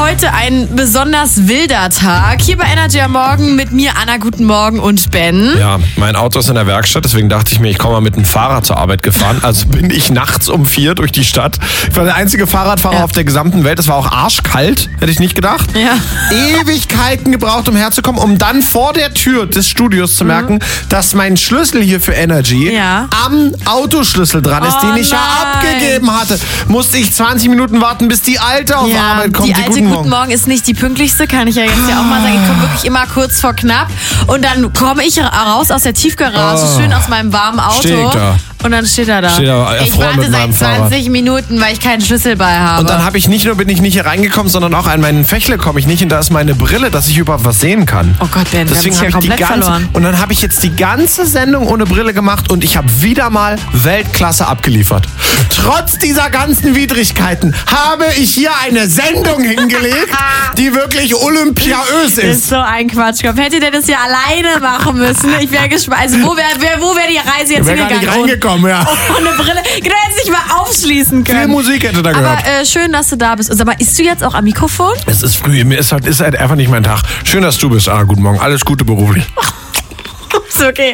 Heute ein besonders wilder Tag. Hier bei Energy am Morgen mit mir, Anna, guten Morgen, und Ben. Ja, mein Auto ist in der Werkstatt, deswegen dachte ich mir, ich komme mal mit dem Fahrrad zur Arbeit gefahren. Also bin ich nachts um 4 durch die Stadt. Ich war der einzige Fahrradfahrer auf der gesamten Welt. Es war auch arschkalt, hätte ich nicht gedacht. Ja. Ewigkeiten gebraucht, um herzukommen, um dann vor der Tür des Studios zu merken, dass mein Schlüssel hier für Energy am Autoschlüssel dran ist, den ich ja abgegeben hatte. Musste ich 20 Minuten warten, bis die Alte auf Arbeit kommt. Die alte Guten Morgen ist nicht die pünktlichste, kann ich ja jetzt auch mal sagen. Ich komme wirklich immer kurz vor knapp. Und dann komme ich raus aus der Tiefgarage, schön aus meinem warmen Auto. Stehe ich da. Und dann steht er da. Ich warte seit 20 Minuten, weil ich keinen Schlüssel bei habe. Und dann habe ich bin ich nicht hier reingekommen, sondern auch an meinen Fächle komme ich nicht. Und da ist meine Brille, dass ich überhaupt was sehen kann. Oh Gott, Ben, deswegen habe ich komplett verloren. Und dann habe ich jetzt die ganze Sendung ohne Brille gemacht und ich habe wieder mal Weltklasse abgeliefert. Trotz dieser ganzen Widrigkeiten habe ich hier eine Sendung hingelegt, die wirklich olympiös ist. Das ist so ein Quatschkopf. Hättet ihr das ja alleine machen müssen? Ich wäre gespannt. Also wo wäre die Reise jetzt hingegangen? Gar nicht reingekommen. Ja. Oh, eine Brille. Du hättest nicht mal aufschließen können. Viel Musik hätte da gehört. Aber schön, dass du da bist. Sag mal, isst du jetzt auch am Mikrofon? Es ist früh. Ist halt einfach nicht mein Tag. Schön, dass du bist. Guten Morgen. Alles Gute beruflich. Ist okay.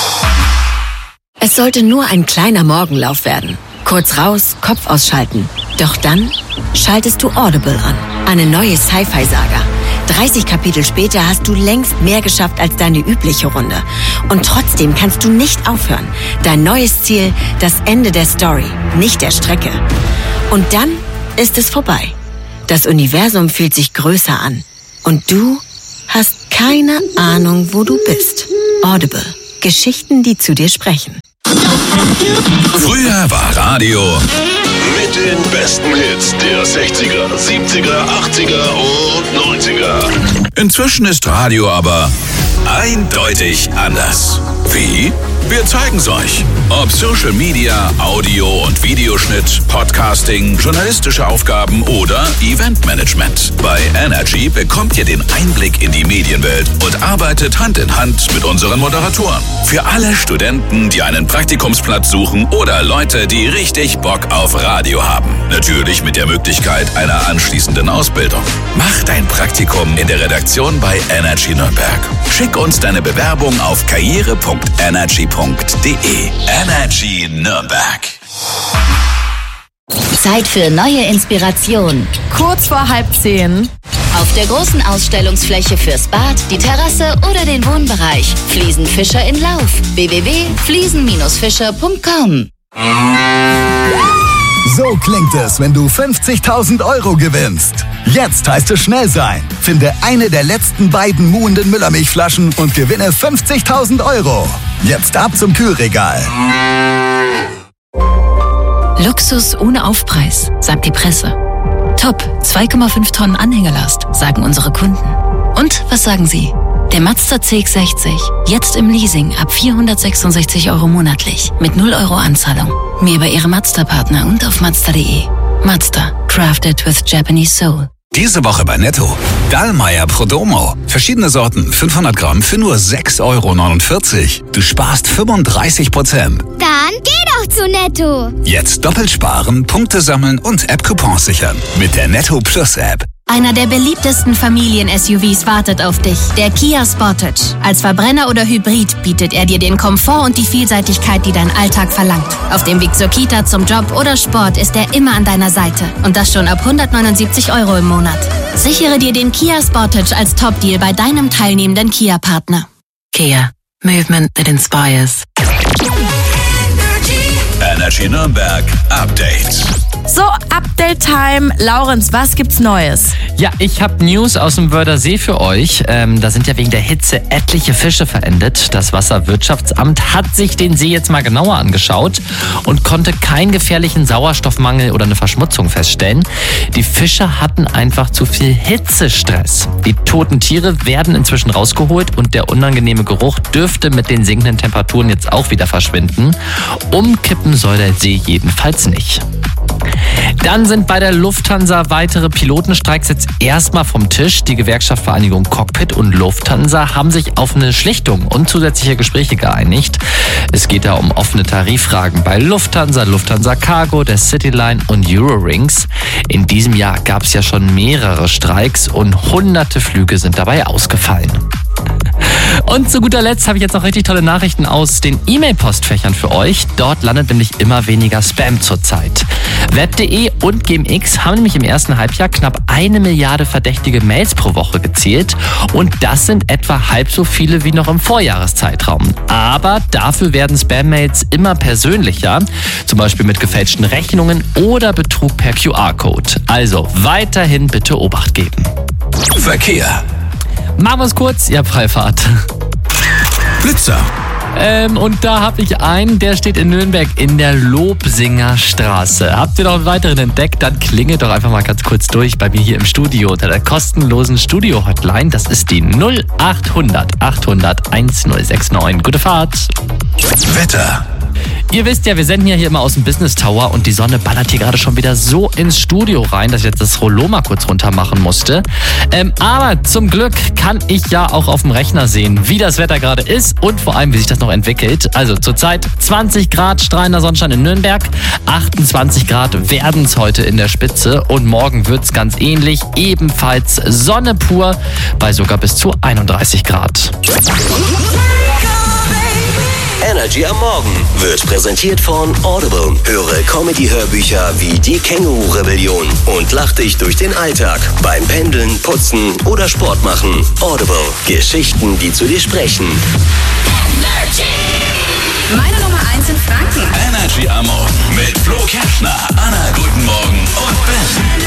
Es sollte nur ein kleiner Morgenlauf werden. Kurz raus, Kopf ausschalten. Doch dann schaltest du Audible an. Eine neue Sci-Fi-Saga. 30 Kapitel später hast du längst mehr geschafft als deine übliche Runde. Und trotzdem kannst du nicht aufhören. Dein neues Ziel, das Ende der Story, nicht der Strecke. Und dann ist es vorbei. Das Universum fühlt sich größer an. Und du hast keine Ahnung, wo du bist. Audible. Geschichten, die zu dir sprechen. Früher war Radio mit den besten Hits der 60er, 70er, 80er und 90er. Inzwischen ist Radio aber eindeutig anders. Wie? Wir zeigen's euch. Ob Social Media, Audio- und Videoschnitt, Podcasting, journalistische Aufgaben oder Eventmanagement. Bei Energy bekommt ihr den Einblick in die Medienwelt und arbeitet Hand in Hand mit unseren Moderatoren. Für alle Studenten, die einen Praktikumsplatz suchen oder Leute, die richtig Bock auf Radio haben. Natürlich mit der Möglichkeit einer anschließenden Ausbildung. Mach dein Praktikum in der Redaktion bei Energy Nürnberg. Schick uns deine Bewerbung auf karriere.energy.de. Energy Nürnberg. Zeit für neue Inspiration. Kurz vor 9:30. Auf der großen Ausstellungsfläche fürs Bad, die Terrasse oder den Wohnbereich. Fliesenfischer in Lauf. www.fliesen-fischer.com. So klingt es, wenn du 50.000 Euro gewinnst. Jetzt heißt es schnell sein. Finde eine der letzten beiden muhenden Müllermilchflaschen und gewinne 50.000 Euro. Jetzt ab zum Kühlregal. Luxus ohne Aufpreis, sagt die Presse. Top, 2,5 Tonnen Anhängelast, sagen unsere Kunden. Und was sagen Sie? Der Mazda CX-60, jetzt im Leasing ab 466 Euro monatlich, mit 0 Euro Anzahlung. Mehr bei Ihrem Mazda-Partner und auf Mazda.de. Mazda, crafted with Japanese soul. Diese Woche bei Netto. Dallmayr Prodomo. Verschiedene Sorten, 500 Gramm für nur 6,49 Euro. Du sparst 35%. Dann geh doch zu Netto. Jetzt doppelt sparen, Punkte sammeln und App-Coupons sichern. Mit der Netto Plus App. Einer der beliebtesten Familien-SUVs wartet auf dich, der Kia Sportage. Als Verbrenner oder Hybrid bietet er dir den Komfort und die Vielseitigkeit, die dein Alltag verlangt. Auf dem Weg zur Kita, zum Job oder Sport ist er immer an deiner Seite. Und das schon ab 179 Euro im Monat. Sichere dir den Kia Sportage als Top-Deal bei deinem teilnehmenden Kia-Partner. Kia. Movement that inspires. Energy Nürnberg Update. So, Update-Time. Laurenz, was gibt's Neues? Ja, ich habe News aus dem Wörthersee für euch. Da sind ja wegen der Hitze etliche Fische verendet. Das Wasserwirtschaftsamt hat sich den See jetzt mal genauer angeschaut und konnte keinen gefährlichen Sauerstoffmangel oder eine Verschmutzung feststellen. Die Fische hatten einfach zu viel Hitzestress. Die toten Tiere werden inzwischen rausgeholt und der unangenehme Geruch dürfte mit den sinkenden Temperaturen jetzt auch wieder verschwinden. Umkippen soll der See jedenfalls nicht. Dann sind bei der Lufthansa weitere Pilotenstreiks jetzt erstmal vom Tisch. Die Gewerkschaftsvereinigung Cockpit und Lufthansa haben sich auf eine Schlichtung und zusätzliche Gespräche geeinigt. Es geht da um offene Tariffragen bei Lufthansa, Lufthansa Cargo, der Cityline und Eurowings. In diesem Jahr gab es ja schon mehrere Streiks und hunderte Flüge sind dabei ausgefallen. Und zu guter Letzt habe ich jetzt noch richtig tolle Nachrichten aus den E-Mail-Postfächern für euch. Dort landet nämlich immer weniger Spam zurzeit. Web.de und GMX haben nämlich im ersten Halbjahr knapp 1 Milliarde verdächtige Mails pro Woche gezählt. Und das sind etwa halb so viele wie noch im Vorjahreszeitraum. Aber dafür werden Spam-Mails immer persönlicher. Zum Beispiel mit gefälschten Rechnungen oder Betrug per QR-Code. Also weiterhin bitte Obacht geben. Verkehr. Machen wir es kurz, ihr habt Freifahrt. Blitzer. Und da habe ich einen, der steht in Nürnberg in der Lobsinger Straße. Habt ihr noch einen weiteren entdeckt? Dann klingelt doch einfach mal ganz kurz durch bei mir hier im Studio unter der kostenlosen Studio-Hotline. Das ist die 0800 800 1069. Gute Fahrt. Wetter. Ihr wisst ja, wir senden ja hier immer aus dem Business Tower und die Sonne ballert hier gerade schon wieder so ins Studio rein, dass ich jetzt das Rollo mal kurz runter machen musste. Aber zum Glück kann ich ja auch auf dem Rechner sehen, wie das Wetter gerade ist und vor allem, wie sich das noch entwickelt. Also zurzeit 20 Grad strahlender Sonnenschein in Nürnberg, 28 Grad werden es heute in der Spitze und morgen wird es ganz ähnlich, ebenfalls Sonne pur bei sogar bis zu 31 Grad. Energy am Morgen wird präsentiert von Audible. Höre Comedy-Hörbücher wie Die Känguru-Rebellion und lach dich durch den Alltag beim Pendeln, Putzen oder Sport machen. Audible. Geschichten, die zu dir sprechen. Meine Nummer 1 in Franken. Energy am Morgen mit Flo Kerschner, Anna, guten Morgen und Ben.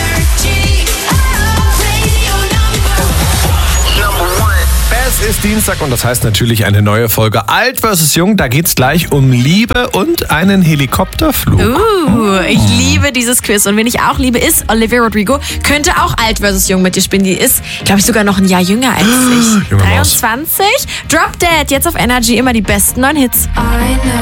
Es ist Dienstag und das heißt natürlich eine neue Folge Alt vs. Jung. Da geht's gleich um Liebe und einen Helikopterflug. Ich liebe dieses Quiz. Und wen ich auch liebe, ist Olivia Rodrigo. Könnte auch Alt vs. Jung mit dir spielen. Die ist, glaube ich, sogar noch ein Jahr jünger als ich. 23. Drop Dead, jetzt auf Energy, immer die besten neuen Hits.